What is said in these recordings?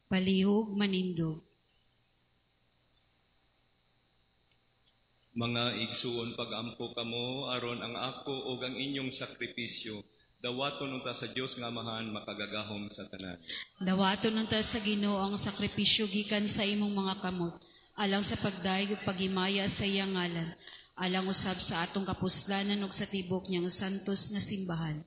palihog manindog. Mga igsuon pagampo kamo aron ang ako ug ang inyong sakripisyo dawaton unta sa Dios nga Amahan makagagahom sa tanan. Dawaton unta sa Ginoo ang sakripisyo gikan sa imong mga kamot, alang sa pagdaig ug paghimaya sa iyang ngalan, alang usab sa atong kapuslanan ug sa tibok niyang santos nga simbahan.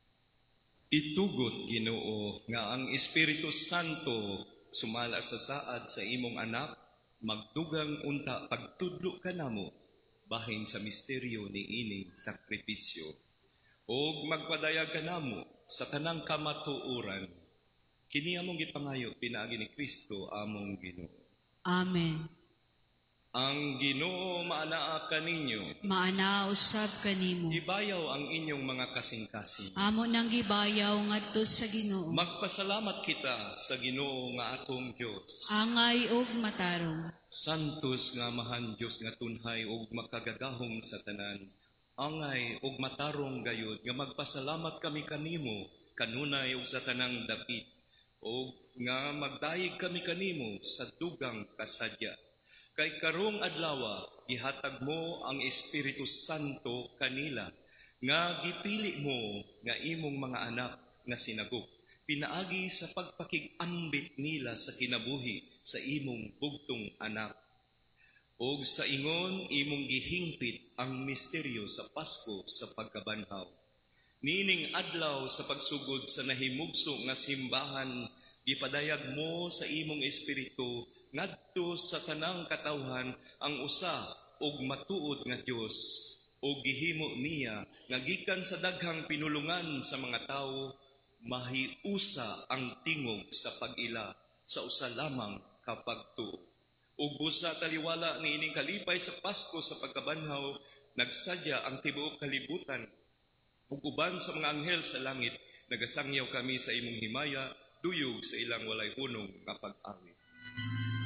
Itugot, Ginoo, nga ang Espiritu Santo sumala sa saad sa imong anak, magdugang unta pagtudlo kanamo bahin sa misteryo ni ining sakripisyo. Og magpadayag kanamo sa tanang kamatuoran. Kini among gipangayo pinaagi ni Kristo among Ginoo. Amen. Ang Ginoo maanaa kaninyo. Maanaa usab kanimo. Gibayaw ang inyong mga kasing-kasing. Amo nang gibayaw ngadto sa Ginoo. Magpasalamat kita sa Ginoo nga atong Dios. Angay ug matarong. Santos nga Amahan Dios nga tunhay ug makagagahom sa tanan. Angay ug matarong gayud nga magpasalamat kami kanimo kanunay ug sa tanang dapit. O nga magdayeg kami kanimo sa dugang kasadya. Kay karong adlaw gihatag mo ang Espiritu Santo kanila nga gipili mo nga imong mga anak nga sinagop pinaagi sa pagpakig-ambit nila sa kinabuhi sa imong bugtong anak. Og sa ingon imong gihingpit ang misteryo sa Pasko sa pagkabanhaw. Nining adlaw sa pagsugod sa nahimugso nga simbahan gipadayag mo sa imong espiritu ngadto sa tanang katawhan ang usa og matuod nga Dios og gihimo niya nga gikan sa daghang pinulungan sa mga tawo mahiusa ang tingog sa pag-ila sa usa lamang ka pagtuo. Ug busa taliwala ni ining kalipay sa Pasko sa pagkabanhaw nagsadya ang tibuok kalibutan ug uban sa mga anghel sa langit nagasangyaw kami sa imong himaya duyog sa ilang walay hunong nga pag-awit.